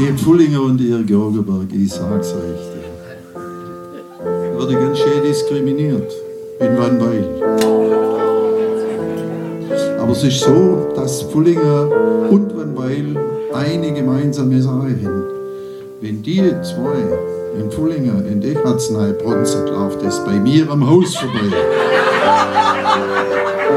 Die Pfullinger und ihr Georgenberg, ich sag's euch. Wurde ganz schön diskriminiert in Wannweil. Aber es ist so, dass Pfullinger und Wannweil eine gemeinsame Sache haben. Wenn die zwei in Pfullinger in Echartsnei bronzen, läuft es bei mir am Haus vorbei.